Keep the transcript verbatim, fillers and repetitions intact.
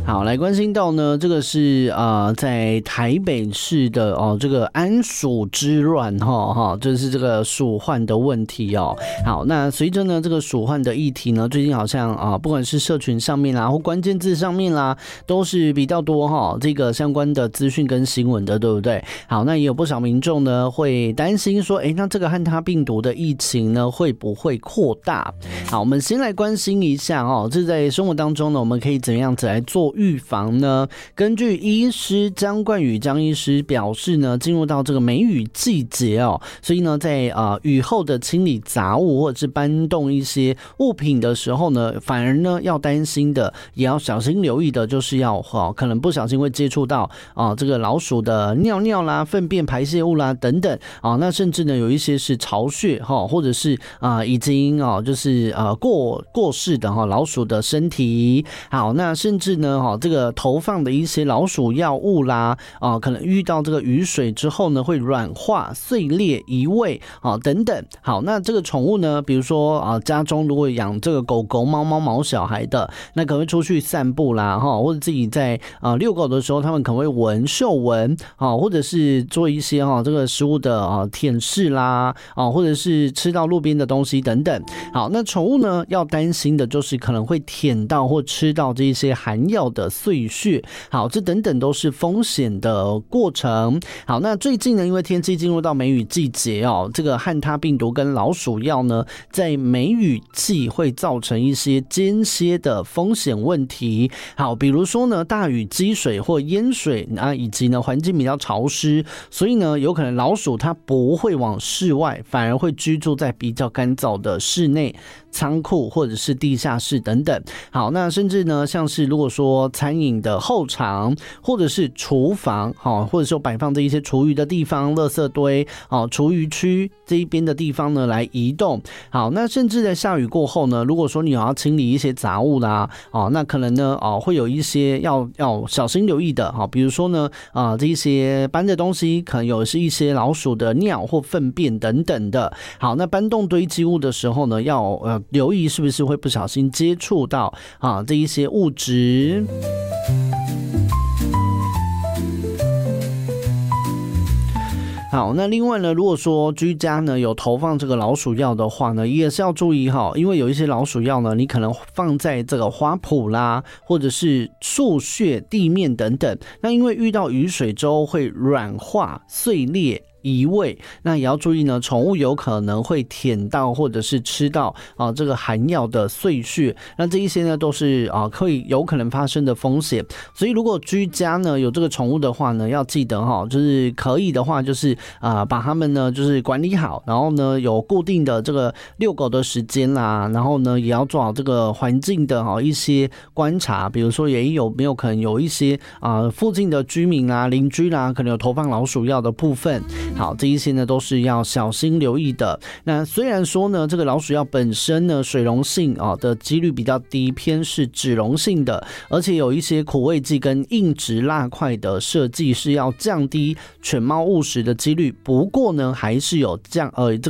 好，来关心到呢，这个是呃，在台北市的哦，这个安鼠之乱哈哈，就是这个鼠患的问题哦。好，那随着呢这个鼠患的议题呢，最近好像啊、呃，不管是社群上面啦，或关键字上面啦，都是比较多哈，这个相关的资讯跟新闻的，对不对？好，那也有不少民众呢会担心说，哎，那这个汉他病毒的疫情呢会不会扩大？好，我们先来关心一下哦，这在生活当中呢，我们可以怎么样子来做预防呢？根据医师张冠宇张医师表示呢，进入到这个梅雨季节哦，所以呢，在呃雨后的清理杂物或者是搬动一些物品的时候呢，反而呢要担心的，也要小心留意的，就是要哦，可能不小心会接触到啊、呃、这个老鼠的尿尿啦、粪便排泄物啦等等啊、呃，那甚至呢有一些是巢穴哈、哦，或者是啊、呃、已经哦就是呃过过世的哈、哦、老鼠的身体，好，那甚至呢哈、哦、这个投放的一些老鼠药物啦啊、呃，可能遇到这个雨水之后呢会软化、碎裂、移位啊、哦、等等。好，那这个宠物呢，比如说啊、呃、家中如果养这个狗狗、猫猫、毛小孩的，那可能会出去散步啦哈，或者自己在啊、呃、遛狗的时候，他们可能会闻嗅闻啊，或者是做一些哈、哦、这个食物的啊舔舐啦啊，或者是吃到路边的东西等等。好，那宠物呢要担心的就是可能会舔到或吃到这些含药的碎屑，好，这等等都是风险的过程。好，那最近呢，因为天气进入到梅雨季节哦，这个汉他病毒跟老鼠药呢，在梅雨季会造成一些间歇的风险问题。好，比如说呢，大雨积水或淹水啊，以及呢环境比较潮湿，所以呢，有可能老鼠它不会往室外，反而会居住在比较干燥的室内、仓库或者是地下室等等。好，那甚至呢，像是如果说餐饮的后场或者是厨房，好，或者说摆放这一些厨余的地方、垃圾堆、好厨余区这一边的地方呢，来移动。好，那甚至在下雨过后呢，如果说你要清理一些杂物啦，哦，那可能呢，哦，会有一些要要小心留意的，好，比如说呢，啊、呃，这一些搬的东西可能有是一些老鼠的尿或粪便等等的。好，那搬动堆积物的时候呢，要呃留意是不是会不小心接触到啊这一些物质。好，那另外呢，如果说居家呢有投放这个老鼠药的话呢，也是要注意哈，因为有一些老鼠药呢，你可能放在这个花圃啦，或者是树穴、地面等等，那因为遇到雨水之后会软化、碎裂、移位，那也要注意呢，宠物有可能会舔到或者是吃到啊这个含药的碎屑，那这一些呢都是啊会有可能发生的风险。所以如果居家呢有这个宠物的话呢，要记得哈，就是可以的话就是啊把它们呢就是管理好，然后呢有固定的这个遛狗的时间啦，然后呢也要做好这个环境的哈一些观察，比如说也有没有可能有一些啊附近的居民啊、邻居啦，可能有投放老鼠药的部分。好，这一些呢都是要小心留意的。那虽然说呢，这个老鼠药本身呢水溶性啊的几率比较低，偏是脂溶性的，而且有一些苦味剂跟硬质蜡块的设计是要降低犬猫误食的几率。不过呢，还是有降呃这